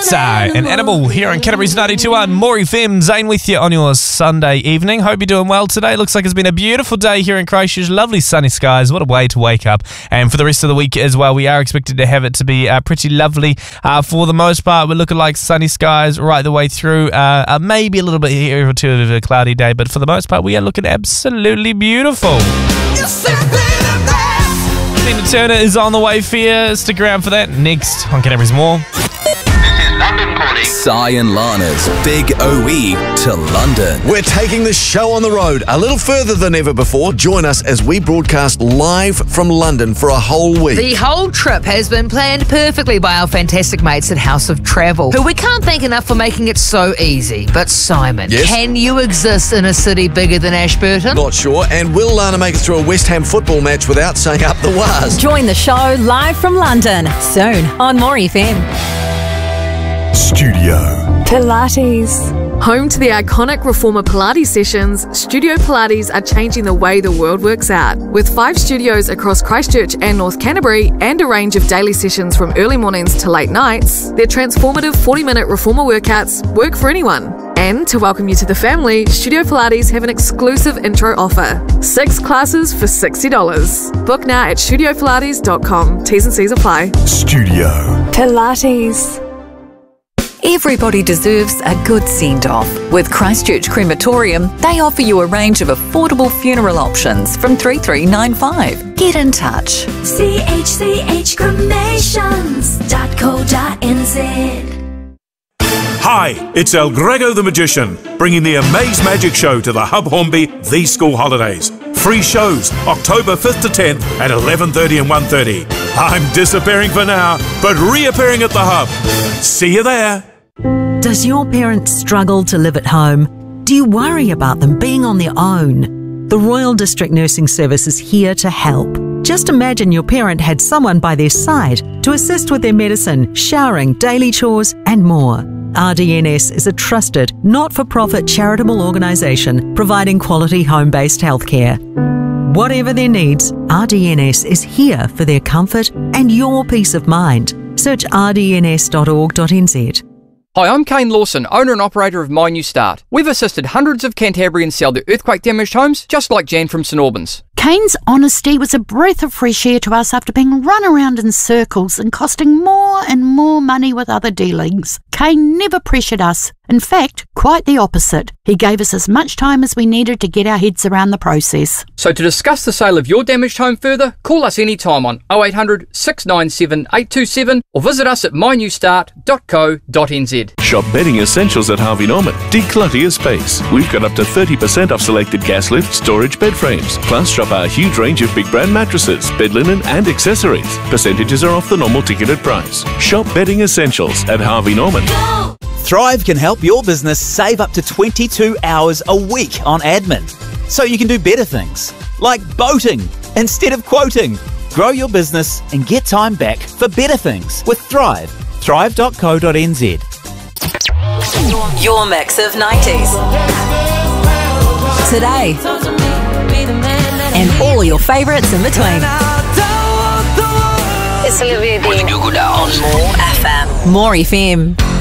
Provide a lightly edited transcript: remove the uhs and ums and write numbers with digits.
An Animal here on Canterbury's 92.1. Maury Fim, Zane with you on your Sunday evening. Hope you're doing well today. Looks like it's been a beautiful day here in Christchurch. Lovely sunny skies. What a way to wake up. And for the rest of the week as well, we are expected to have it to be pretty lovely. For the most part, we're looking like sunny skies right the way through. Maybe a little bit here or two of a cloudy day, but for the most part, we are looking absolutely beautiful. Tina Turner is on the way for you. Stick around for that. Next on Canterbury's More. Si and Lana's Big OE to London. We're taking the show on the road a little further than ever before. Join us as we broadcast live from London for a whole week. The whole trip has been planned perfectly by our fantastic mates at House of Travel, who we can't thank enough for making it so easy. But Simon, yes? Can you exist in a city bigger than Ashburton? Not sure. And will Lana make it through a West Ham football match without saying up the waz? Join the show live from London soon on More FM. Studio Pilates. Home to the iconic Reformer Pilates sessions, Studio Pilates are changing the way the world works out. With 5 studios across Christchurch and North Canterbury and a range of daily sessions from early mornings to late nights, their transformative 40-minute Reformer workouts work for anyone. And to welcome you to the family, Studio Pilates have an exclusive intro offer. 6 classes for $60. Book now at studiopilates.com. T's and C's apply. Studio Pilates. Everybody deserves a good send-off. With Christchurch Crematorium, they offer you a range of affordable funeral options from $3,395. Get in touch. chchcremations.co.nz. Hi, it's El Grego the Magician, bringing the Amaze Magic Show to the Hub Hornby these school holidays. Free shows, October 5th to 10th at 11:30 and 1:30. I'm disappearing for now, but reappearing at the Hub. See you there. Does your parents struggle to live at home? Do you worry about them being on their own? The Royal District Nursing Service is here to help. Just imagine your parent had someone by their side to assist with their medicine, showering, daily chores and more. RDNS is a trusted, not-for-profit charitable organisation providing quality home-based healthcare. Whatever their needs, RDNS is here for their comfort and your peace of mind. Search rdns.org.nz. Hi, I'm Kane Lawson, owner and operator of My New Start. We've assisted hundreds of Cantabrians sell their earthquake-damaged homes, just like Jan from St Albans. Kane's honesty was a breath of fresh air to us after being run around in circles and costing more and more money with other dealings. Kane never pressured us. In fact, quite the opposite. He gave us as much time as we needed to get our heads around the process. So to discuss the sale of your damaged home further, call us anytime on 0800 697 827 or visit us at mynewstart.co.nz. Shop bedding essentials at Harvey Norman. Declutter your space. We've got up to 30% off selected gas lift storage bed frames. Plus, shop our huge range of big brand mattresses, bed linen and accessories. Percentages are off the normal ticketed price. Shop bedding essentials at Harvey Norman. Thrive can help your business save up to 22 hours a week on admin, so you can do better things, like boating instead of quoting. Grow your business and get time back for better things with Thrive. Thrive.co.nz. Your mix of 90s. Today. And all your favourites in between. It's Olivia Dean. More FM. More FM.